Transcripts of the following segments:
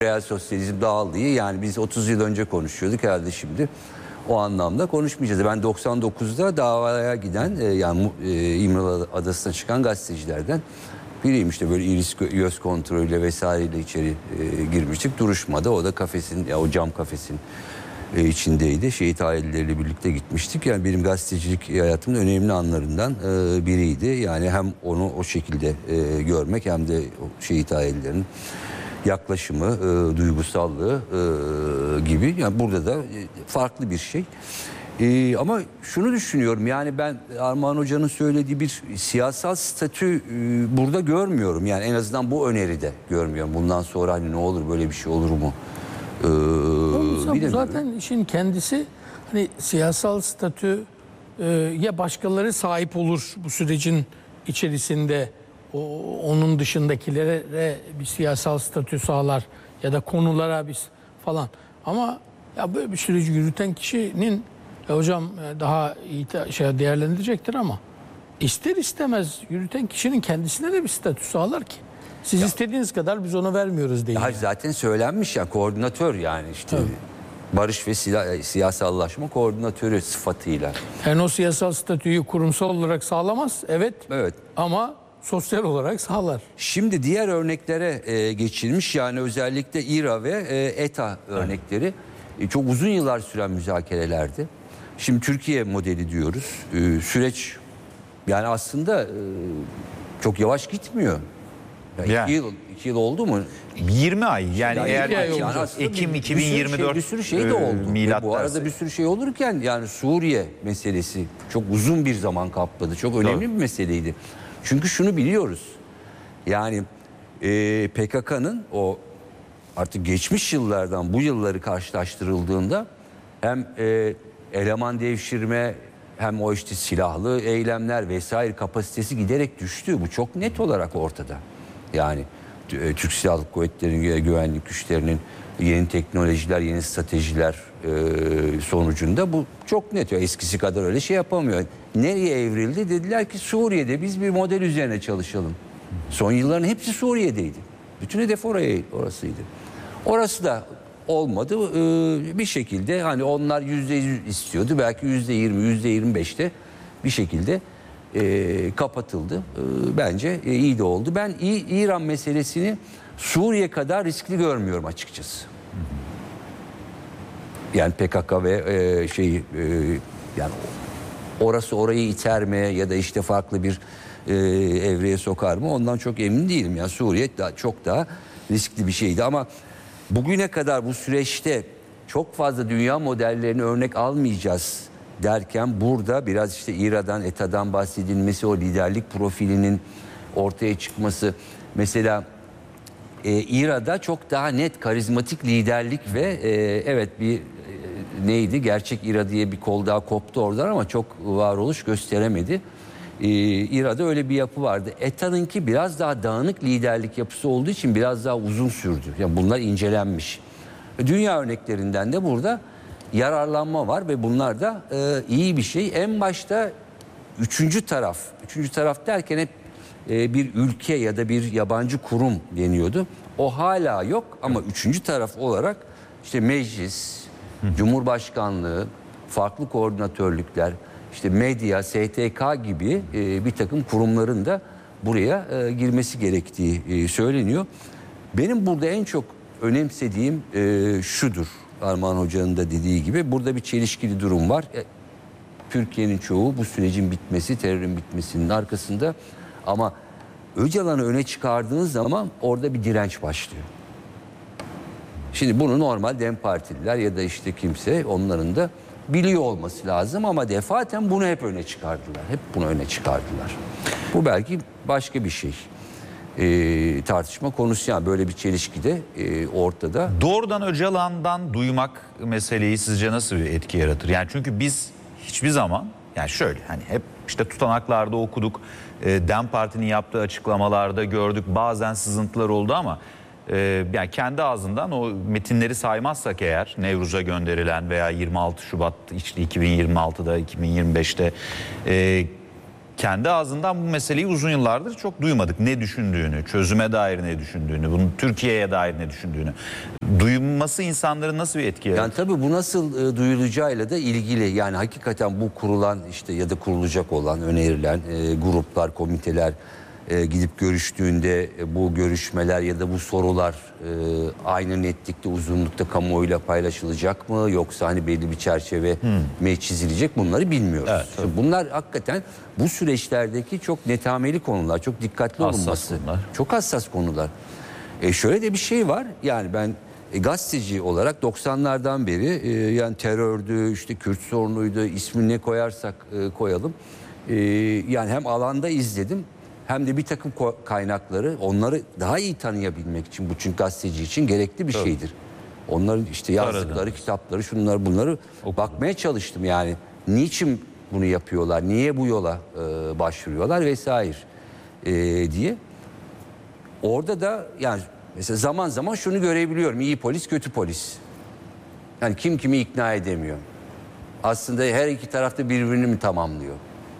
Real sosyalizm dağıldı. Yani biz 30 yıl önce konuşuyorduk, herhalde şimdi o anlamda konuşmayacağız. Ben 99'da davaya giden İmralı Adası'na çıkan gazetecilerden biriyim. İşte böyle iris göz kontrolüyle vesaireyle içeri girmiştik. Duruşmada o da kafesin, o cam kafesin içindeydi. Şehit aileleriyle birlikte gitmiştik. Yani benim gazetecilik hayatımın önemli anlarından biriydi. Yani hem onu o şekilde görmek hem de o şehit ailelerinin yaklaşımı, duygusallığı gibi. Yani burada da farklı bir şey. Ama şunu düşünüyorum, yani ben Armağan Hoca'nın söylediği bir siyasal statü burada görmüyorum. Yani en azından bu öneride görmüyorum. Bundan sonra hani ne olur, böyle bir şey olur mu? Bu zaten işin kendisi. Hani siyasal statü ya başkaları sahip olur bu sürecin içerisinde, onun dışındakilere bir siyasal statü sağlar ya da konulara biz falan. Ama ya böyle bir süreci yürüten kişinin hocam daha iyi değerlendirecektir ama ister istemez yürüten kişinin kendisine de bir statü sağlar ki. Siz istediğiniz kadar biz ona vermiyoruz değil. Hayır, zaten söylenmiş ya, koordinatör, yani işte barış ve siyasallaşma koordinatörü sıfatıyla. Yani o siyasal statüyü kurumsal olarak sağlamaz. Evet. Ama sosyal olarak sağlar. Şimdi diğer örneklere geçilmiş, yani özellikle İRA ve ETA örnekleri çok uzun yıllar süren müzakerelerdi. Şimdi Türkiye modeli diyoruz. Süreç yani aslında çok yavaş gitmiyor. Yani 2 yıl oldu mu? 20 ay yani eğer Ekim 2024 bir sürü şey de oldu. Bu arada bir sürü şey olurken yani Suriye meselesi çok uzun bir zaman kapladı. Çok önemli bir meseleydi. Çünkü şunu biliyoruz. Yani PKK'nın o artık geçmiş yıllardan bu yılları karşılaştırıldığında hem eleman devşirme hem o işte silahlı eylemler vesaire kapasitesi giderek düştü. Bu çok net olarak ortada. Yani Türk Silahlı Kuvvetleri'nin, güvenlik güçlerinin yeni teknolojiler, yeni stratejiler sonucunda bu çok net. Eskisi kadar öyle şey yapamıyor. Nereye evrildi? Dediler ki Suriye'de biz bir model üzerine çalışalım. Son yılların hepsi Suriye'deydi. Bütün hedef orasıydı. Orası da olmadı. Bir şekilde hani onlar %100 istiyordu. Belki %20, %25'te bir şekilde kapatıldı. Bence iyi de oldu. Ben İran meselesini Suriye kadar riskli görmüyorum açıkçası. Yani PKK ve yani orası orayı iter mi ya da işte farklı bir evreye sokar mı, ondan çok emin değilim. Yani Suriye çok daha riskli bir şeydi ama bugüne kadar bu süreçte çok fazla dünya modellerini örnek almayacağız derken burada biraz işte İRA'dan, ETA'dan bahsedilmesi, o liderlik profilinin ortaya çıkması. Mesela İRA'da çok daha net karizmatik liderlik ve evet bir neydi, gerçek İRA diye bir kol daha koptu oradan ama çok varoluş gösteremedi. İRA'da öyle bir yapı vardı. ETA'nınki biraz daha dağınık liderlik yapısı olduğu için biraz daha uzun sürdü. Yani bunlar incelenmiş. Dünya örneklerinden de burada yararlanma var ve bunlar da iyi bir şey. En başta üçüncü taraf derken hep bir ülke ya da bir yabancı kurum deniyordu. O hala yok ama üçüncü taraf olarak işte meclis, cumhurbaşkanlığı, farklı koordinatörlükler, işte medya, STK gibi bir takım kurumların da buraya girmesi gerektiği söyleniyor. Benim burada en çok önemsediğim şudur. Armağan Hoca'nın da dediği gibi burada bir çelişkili durum var. Türkiye'nin çoğu bu sürecin bitmesi, terörün bitmesinin arkasında ama Öcalan'ı öne çıkardığınız zaman orada bir direnç başlıyor. Şimdi bunu normal DEM Partililer ya da işte kimse onların da biliyor olması lazım ama defaten bunu hep öne çıkardılar. Hep bunu öne çıkardılar. Bu belki başka bir şey. Tartışma konusu, yani böyle bir çelişki de ortada. Doğrudan Öcalan'dan duymak meseleyi sizce nasıl bir etki yaratır? Yani çünkü biz hiçbir zaman, yani şöyle hani hep işte tutanaklarda okuduk, DEM Parti'nin yaptığı açıklamalarda gördük, bazen sızıntılar oldu ama yani kendi ağzından o metinleri saymazsak eğer, Nevruz'a gönderilen veya 26 Şubat işte 2026'da 2025'te kendi ağzından bu meseleyi uzun yıllardır çok duymadık. Ne düşündüğünü, çözüme dair ne düşündüğünü, bunun Türkiye'ye dair ne düşündüğünü. Duyulması insanların nasıl bir etki yaratır? Yani tabii bu nasıl duyulacağıyla da ilgili. Yani hakikaten bu kurulan işte ya da kurulacak olan önerilen gruplar, komiteler gidip görüştüğünde bu görüşmeler ya da bu sorular aynı netlikte, uzunlukta kamuoyuyla paylaşılacak mı? Yoksa hani belli bir çerçeve mi çizilecek, bunları bilmiyoruz. Evet, Şimdi bunlar hakikaten bu süreçlerdeki çok netameli konular, çok dikkatli Hassas olunması. konular. Çok hassas konular. Şöyle de bir şey var. Yani ben gazeteci olarak 90'lardan beri yani terördü, işte Kürt sorunuydu, ismini ne koyarsak koyalım. Yani hem alanda izledim hem de bir takım kaynakları, onları daha iyi tanıyabilmek için, bu çünkü gazeteci için gerekli bir şeydir. Onların işte yazdıkları kitapları, şunları bunları bakmaya çalıştım yani. Niçin bunu yapıyorlar, niye bu yola başvuruyorlar vesaire diye. Orada da yani mesela zaman zaman şunu görebiliyorum. İyi polis, kötü polis. Yani kim kimi ikna edemiyor. Aslında her iki tarafta birbirini mi tamamlıyor?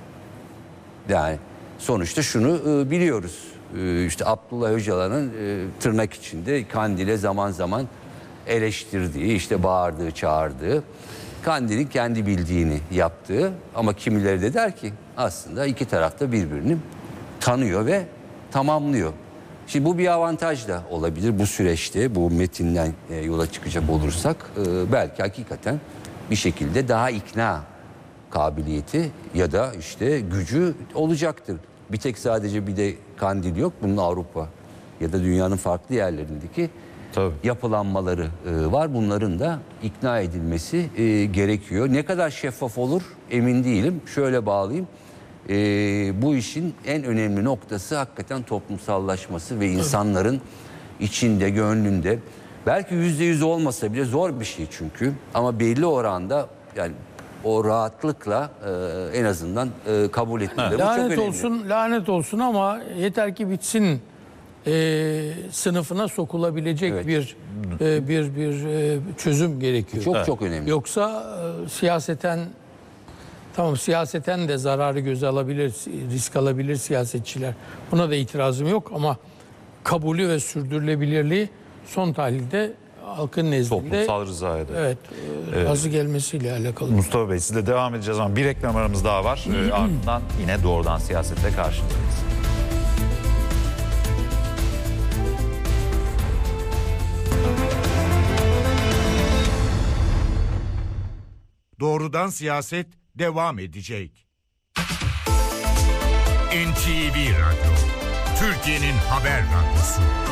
Yani sonuçta şunu biliyoruz. İşte Abdullah Öcalan'ın tırnak içinde Kandil'e zaman zaman eleştirdiği, işte bağırdığı, çağırdığı, Kandil'in kendi bildiğini yaptığı, ama kimileri de der ki aslında iki tarafta birbirini tanıyor ve tamamlıyor. Şimdi bu bir avantaj da olabilir bu süreçte, bu metinden yola çıkacak olursak belki hakikaten bir şekilde daha ikna kabiliyeti ya da işte gücü olacaktır. Bir tek sadece bir de Kandil yok, bunun Avrupa ya da dünyanın farklı yerlerindeki yapılanmaları var. Bunların da ikna edilmesi gerekiyor. Ne kadar şeffaf olur emin değilim. Şöyle bağlayayım. Bu işin en önemli noktası hakikaten toplumsallaşması ve insanların içinde, gönlünde, belki %100 olmasa bile zor bir şey çünkü, ama belli oranda yani o rahatlıkla en azından kabul etmeleri çok önemli. Lanet olsun ama yeter ki bitsin sınıfına sokulabilecek bir çözüm gerekiyor. Çok önemli. Yoksa siyaseten, tamam, siyaseten de zararı göze alabilir, risk alabilir siyasetçiler. Buna da itirazım yok ama kabulü ve sürdürülebilirliği son tahlilde halkın nezdinde Toplumsal rızaya da. Evet, razı gelmesiyle alakalı. Mustafa Bey, sizle devam edeceğiz ama bir reklam aramız daha var. Ardından yine doğrudan siyasette karşınızdayız. Doğrudan siyaset devam edecek. NTV Radyo, Türkiye'nin haber radyosu.